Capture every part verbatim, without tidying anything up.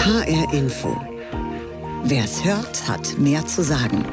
H R Info. Wer's hört, hat mehr zu sagen.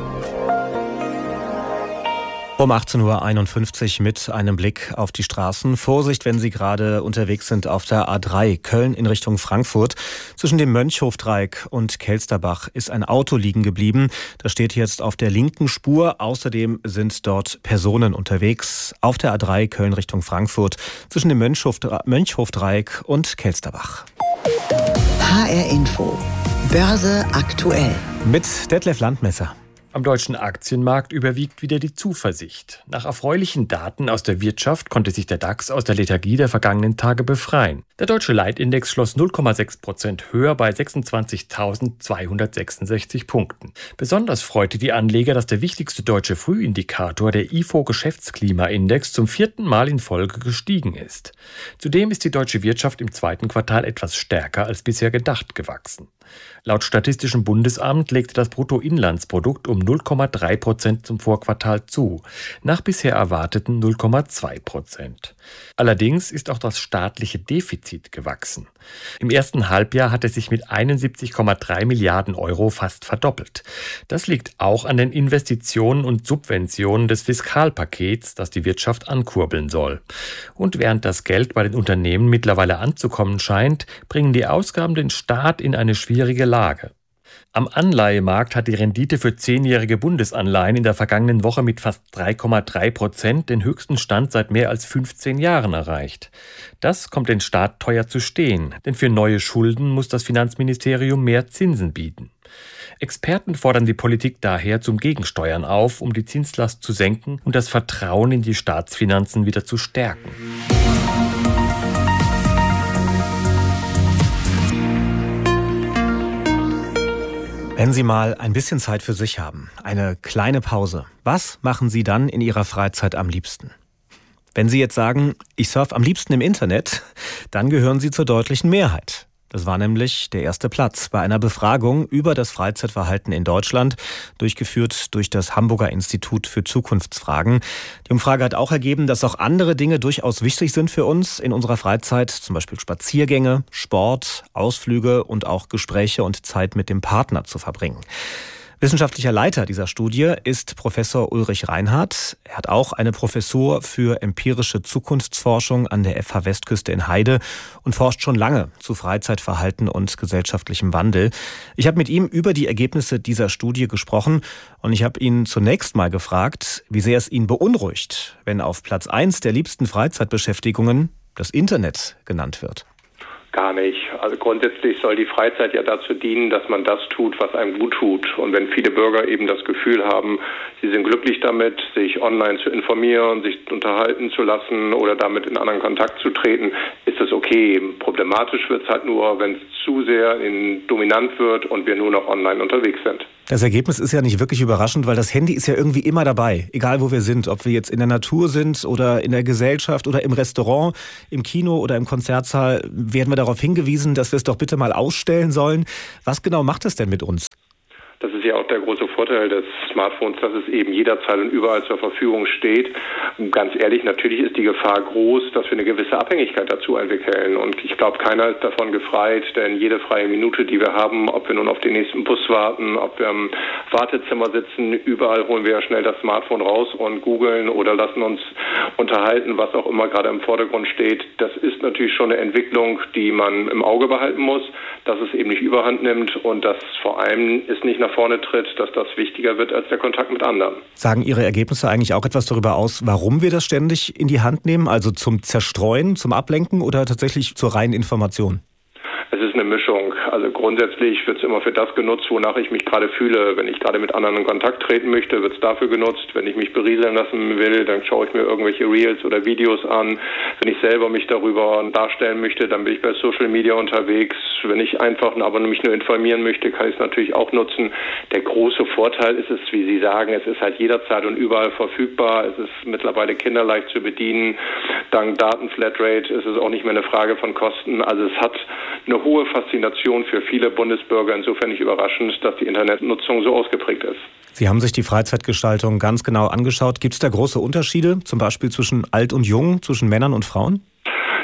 Um achtzehn Uhr einundfünfzig mit einem Blick auf die Straßen. Vorsicht, wenn Sie gerade unterwegs sind auf der A drei Köln in Richtung Frankfurt. Zwischen dem Mönchhofdreieck und Kelsterbach ist ein Auto liegen geblieben. Das steht jetzt auf der linken Spur. Außerdem sind dort Personen unterwegs auf der A drei Köln Richtung Frankfurt zwischen dem Mönchhofdreieck und Kelsterbach. H R Info. Börse aktuell. Mit Detlef Landmesser. Am deutschen Aktienmarkt überwiegt wieder die Zuversicht. Nach erfreulichen Daten aus der Wirtschaft konnte sich der DAX aus der Lethargie der vergangenen Tage befreien. Der deutsche Leitindex schloss null Komma sechs Prozent höher bei sechsundzwanzigtausendzweihundertsechsundsechzig Punkten. Besonders freute die Anleger, dass der wichtigste deutsche Frühindikator, der I F O-Geschäftsklimaindex, zum vierten Mal in Folge gestiegen ist. Zudem ist die deutsche Wirtschaft im zweiten Quartal etwas stärker als bisher gedacht gewachsen. Laut Statistischem Bundesamt legte das Bruttoinlandsprodukt um null Komma drei Prozent zum Vorquartal zu, nach bisher erwarteten null Komma zwei Prozent. Allerdings ist auch das staatliche Defizit gewachsen. Im ersten Halbjahr hat es sich mit einundsiebzig Komma drei Milliarden Euro fast verdoppelt. Das liegt auch an den Investitionen und Subventionen des Fiskalpakets, das die Wirtschaft ankurbeln soll. Und während das Geld bei den Unternehmen mittlerweile anzukommen scheint, bringen die Ausgaben den Staat in eine schwierige Lage. Am Anleihemarkt hat die Rendite für zehnjährige Bundesanleihen in der vergangenen Woche mit fast drei Komma drei Prozent den höchsten Stand seit mehr als fünfzehn Jahren erreicht. Das kommt den Staat teuer zu stehen, denn für neue Schulden muss das Finanzministerium mehr Zinsen bieten. Experten fordern die Politik daher zum Gegensteuern auf, um die Zinslast zu senken und das Vertrauen in die Staatsfinanzen wieder zu stärken. Wenn Sie mal ein bisschen Zeit für sich haben, eine kleine Pause, was machen Sie dann in Ihrer Freizeit am liebsten? Wenn Sie jetzt sagen, ich surfe am liebsten im Internet, dann gehören Sie zur deutlichen Mehrheit. Das war nämlich der erste Platz bei einer Befragung über das Freizeitverhalten in Deutschland, durchgeführt durch das Hamburger Institut für Zukunftsfragen. Die Umfrage hat auch ergeben, dass auch andere Dinge durchaus wichtig sind für uns in unserer Freizeit, zum Beispiel Spaziergänge, Sport, Ausflüge und auch Gespräche und Zeit mit dem Partner zu verbringen. Wissenschaftlicher Leiter dieser Studie ist Professor Ulrich Reinhardt. Er hat auch eine Professur für empirische Zukunftsforschung an der F H Westküste in Heide und forscht schon lange zu Freizeitverhalten und gesellschaftlichem Wandel. Ich habe mit ihm über die Ergebnisse dieser Studie gesprochen und ich habe ihn zunächst mal gefragt, wie sehr es ihn beunruhigt, wenn auf Platz eins der liebsten Freizeitbeschäftigungen das Internet genannt wird. Gar nicht. Also grundsätzlich soll die Freizeit ja dazu dienen, dass man das tut, was einem gut tut. Und wenn viele Bürger eben das Gefühl haben, sie sind glücklich damit, sich online zu informieren, sich unterhalten zu lassen oder damit in anderen Kontakt zu treten, ist es okay. Problematisch wird es halt nur, wenn es zu sehr in dominant wird und wir nur noch online unterwegs sind. Das Ergebnis ist ja nicht wirklich überraschend, weil das Handy ist ja irgendwie immer dabei, egal wo wir sind, ob wir jetzt in der Natur sind oder in der Gesellschaft oder im Restaurant, im Kino oder im Konzertsaal, werden wir darauf hingewiesen, dass wir es doch bitte mal ausstellen sollen. Was genau macht es denn mit uns? Das ist ja auch der große Vorteil des Smartphones, dass es eben jederzeit und überall zur Verfügung steht. Und ganz ehrlich, natürlich ist die Gefahr groß, dass wir eine gewisse Abhängigkeit dazu entwickeln. Und ich glaube, keiner ist davon gefreit, denn jede freie Minute, die wir haben, ob wir nun auf den nächsten Bus warten, ob wir im Wartezimmer sitzen, überall holen wir ja schnell das Smartphone raus und googeln oder lassen uns unterhalten, was auch immer gerade im Vordergrund steht. Das ist natürlich schon eine Entwicklung, die man im Auge behalten muss, dass es eben nicht überhand nimmt und dass vor allem es nicht nach vorne tritt, dass das wichtiger wird als der Kontakt mit anderen. Sagen Ihre Ergebnisse eigentlich auch etwas darüber aus, warum wir das ständig in die Hand nehmen? Also zum Zerstreuen, zum Ablenken oder tatsächlich zur reinen Information? Es ist eine Mischung. Also grundsätzlich wird es immer für das genutzt, wonach ich mich gerade fühle. Wenn ich gerade mit anderen in Kontakt treten möchte, wird es dafür genutzt. Wenn ich mich berieseln lassen will, dann schaue ich mir irgendwelche Reels oder Videos an. Wenn ich selber mich darüber darstellen möchte, dann bin ich bei Social Media unterwegs. Wenn ich einfach aber mich nur informieren möchte, kann ich es natürlich auch nutzen. Der große Vorteil ist es, wie Sie sagen, es ist halt jederzeit und überall verfügbar. Es ist mittlerweile kinderleicht zu bedienen. Dank Datenflatrate ist es auch nicht mehr eine Frage von Kosten. Also es hat eine hohe Faszination für viele Bundesbürger. Insofern nicht überraschend, dass die Internetnutzung so ausgeprägt ist. Sie haben sich die Freizeitgestaltung ganz genau angeschaut. Gibt es da große Unterschiede, zum Beispiel zwischen alt und jung, zwischen Männern und Frauen? Zwischen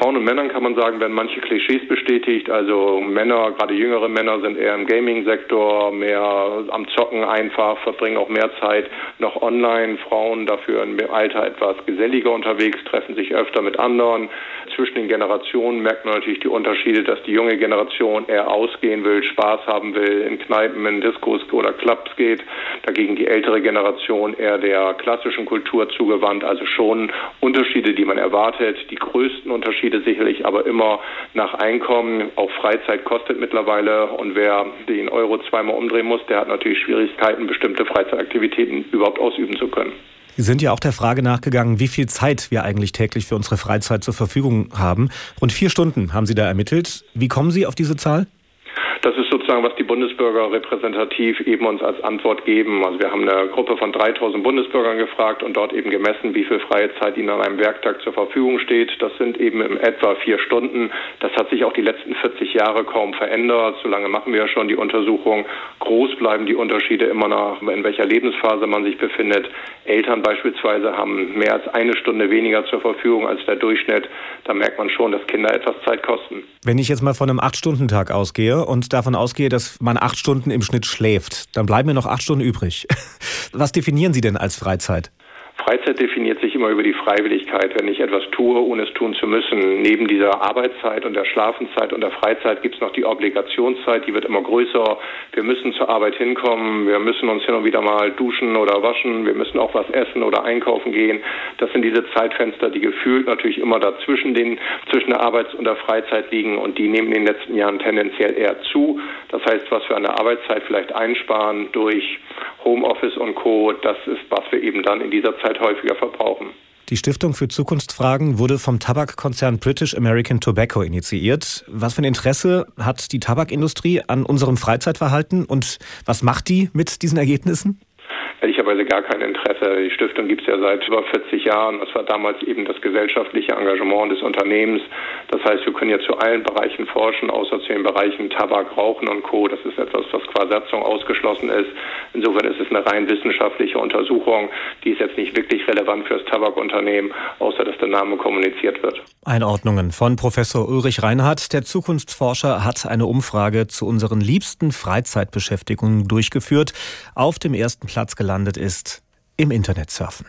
Frauen und Männern kann man sagen, werden manche Klischees bestätigt. Also Männer, gerade jüngere Männer, sind eher im Gaming-Sektor, mehr am Zocken einfach, verbringen auch mehr Zeit noch online. Frauen dafür im Alter etwas geselliger unterwegs, treffen sich öfter mit anderen. Zwischen den Generationen merkt man natürlich die Unterschiede, dass die junge Generation eher ausgehen will, Spaß haben will, in Kneipen, in Diskos oder Clubs geht. Dagegen die ältere Generation eher der klassischen Kultur zugewandt. Also schon Unterschiede, die man erwartet. Die größten Unterschiede sicherlich aber immer nach Einkommen. Auch Freizeit kostet mittlerweile. Und wer den Euro zweimal umdrehen muss, der hat natürlich Schwierigkeiten, bestimmte Freizeitaktivitäten überhaupt ausüben zu können. Sie sind ja auch der Frage nachgegangen, wie viel Zeit wir eigentlich täglich für unsere Freizeit zur Verfügung haben. Rund vier Stunden haben Sie da ermittelt. Wie kommen Sie auf diese Zahl? Das ist sozusagen, was die Bundesbürger repräsentativ eben uns als Antwort geben. Also wir haben eine Gruppe von dreitausend Bundesbürgern gefragt und dort eben gemessen, wie viel freie Zeit ihnen an einem Werktag zur Verfügung steht. Das sind eben in etwa vier Stunden. Das hat sich auch die letzten vierzig Jahre kaum verändert. So lange machen wir ja schon die Untersuchung. Groß bleiben die Unterschiede immer nach, in welcher Lebensphase man sich befindet. Eltern beispielsweise haben mehr als eine Stunde weniger zur Verfügung als der Durchschnitt. Da merkt man schon, dass Kinder etwas Zeit kosten. Wenn ich jetzt mal von einem acht-Stunden-Tag ausgehe und davon ausgehe, dass man acht Stunden im Schnitt schläft, dann bleiben mir noch acht Stunden übrig. Was definieren Sie denn als Freizeit? Freizeit definiert sich immer über die Freiwilligkeit. Wenn ich etwas tue, ohne es tun zu müssen. Neben dieser Arbeitszeit und der Schlafenszeit und der Freizeit gibt es noch die Obligationszeit, die wird immer größer. Wir müssen zur Arbeit hinkommen, wir müssen uns hin und wieder mal duschen oder waschen, wir müssen auch was essen oder einkaufen gehen. Das sind diese Zeitfenster, die gefühlt natürlich immer dazwischen den, zwischen der Arbeits- und der Freizeit liegen und die nehmen in den letzten Jahren tendenziell eher zu. Das heißt, was wir an der Arbeitszeit vielleicht einsparen durch Homeoffice und Co., das ist, was wir eben dann in dieser Zeit häufiger verbrauchen. Die Stiftung für Zukunftsfragen wurde vom Tabakkonzern British American Tobacco initiiert. Was für ein Interesse hat die Tabakindustrie an unserem Freizeitverhalten und was macht die mit diesen Ergebnissen? Ehrlicherweise gar kein Interesse. Die Stiftung gibt es ja seit über vierzig Jahren. Das war damals eben das gesellschaftliche Engagement des Unternehmens. Das heißt, wir können ja zu allen Bereichen forschen, außer zu den Bereichen Tabak, Rauchen und Co. Das ist etwas, was qua Satzung ausgeschlossen ist. Insofern ist es eine rein wissenschaftliche Untersuchung. Die ist jetzt nicht wirklich relevant für das Tabakunternehmen, außer dass der Name kommuniziert wird. Einordnungen von Professor Ulrich Reinhardt. Der Zukunftsforscher hat eine Umfrage zu unseren liebsten Freizeitbeschäftigungen durchgeführt. Auf dem ersten Platz gelandet ist im Internet surfen.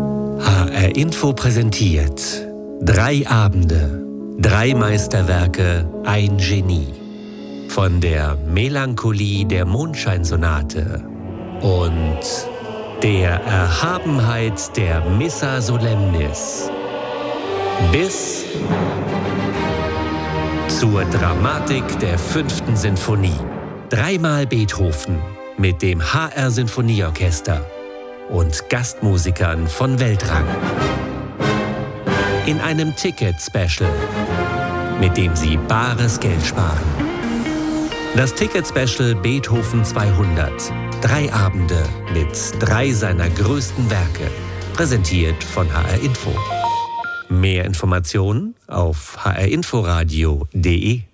H R Info präsentiert drei Abende, drei Meisterwerke, ein Genie. Von der Melancholie der Mondscheinsonate und der Erhabenheit der Missa Solemnis bis zur Dramatik der fünften Sinfonie. Dreimal Beethoven mit dem H R-Sinfonieorchester und Gastmusikern von Weltrang. In einem Ticket-Special, mit dem Sie bares Geld sparen. Das Ticket-Special Beethoven zweihundert. Drei Abende mit drei seiner größten Werke. Präsentiert von H R Info. Mehr Informationen auf h r inforadio punkt d e.